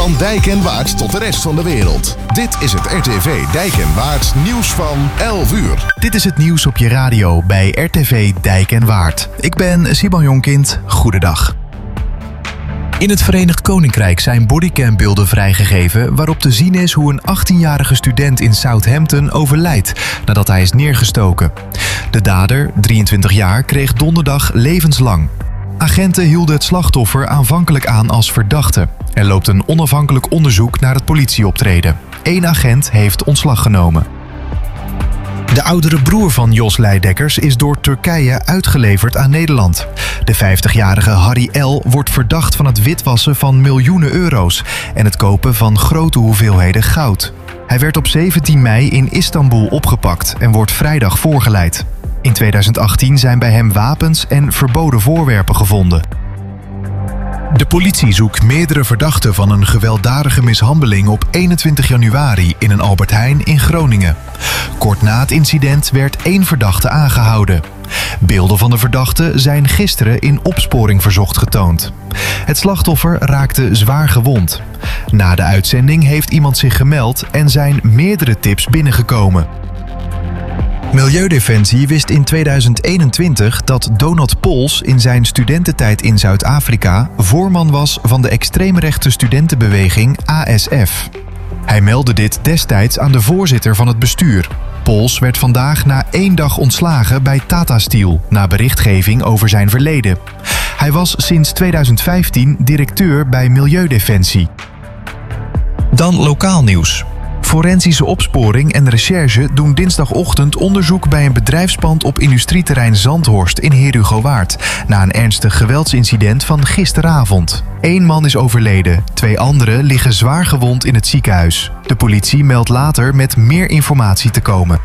Van Dijk en Waard tot de rest van de wereld. Dit is het RTV Dijk en Waard nieuws van 11 uur. Dit is het nieuws op je radio bij RTV Dijk en Waard. Ik ben Simon Jonkind. Goedendag. In het Verenigd Koninkrijk zijn bodycambeelden vrijgegeven waarop te zien is hoe een 18-jarige student in Southampton overlijdt nadat hij is neergestoken. De dader, 23 jaar, kreeg donderdag levenslang. Agenten hielden het slachtoffer aanvankelijk aan als verdachte. Er loopt een onafhankelijk onderzoek naar het politieoptreden. 1 agent heeft ontslag genomen. De oudere broer van Jos Leidekkers is door Turkije uitgeleverd aan Nederland. De 50-jarige Harry L. wordt verdacht van het witwassen van miljoenen euro's en het kopen van grote hoeveelheden goud. Hij werd op 17 mei in Istanbul opgepakt en wordt vrijdag voorgeleid. In 2018 zijn bij hem wapens en verboden voorwerpen gevonden. De politie zoekt meerdere verdachten van een gewelddadige mishandeling op 21 januari in een Albert Heijn in Groningen. Kort na het incident werd 1 verdachte aangehouden. Beelden van de verdachte zijn gisteren in Opsporing Verzocht getoond. Het slachtoffer raakte zwaar gewond. Na de uitzending heeft iemand zich gemeld en zijn meerdere tips binnengekomen. Milieudefensie wist in 2021 dat Donald Pols in zijn studententijd in Zuid-Afrika voorman was van de extreemrechtse studentenbeweging ASF. Hij meldde dit destijds aan de voorzitter van het bestuur. Pols werd vandaag na 1 dag ontslagen bij Tata Steel na berichtgeving over zijn verleden. Hij was sinds 2015 directeur bij Milieudefensie. Dan lokaal nieuws. Forensische opsporing en recherche doen dinsdagochtend onderzoek bij een bedrijfspand op industrieterrein Zandhorst in Herugowaard na een ernstig geweldsincident van gisteravond. 1 man is overleden, 2 anderen liggen zwaar gewond in het ziekenhuis. De politie meldt later met meer informatie te komen.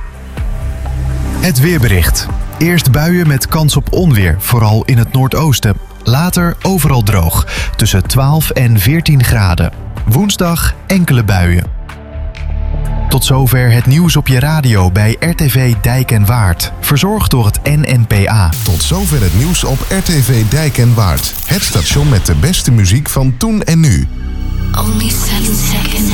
Het weerbericht. Eerst buien met kans op onweer, vooral in het noordoosten. Later overal droog, tussen 12 en 14 graden. Woensdag enkele buien. Tot zover het nieuws op je radio bij RTV Dijk en Waard. Verzorgd door het NNPA. Tot zover het nieuws op RTV Dijk en Waard. Het station met de beste muziek van toen en nu. Only 7 seconds.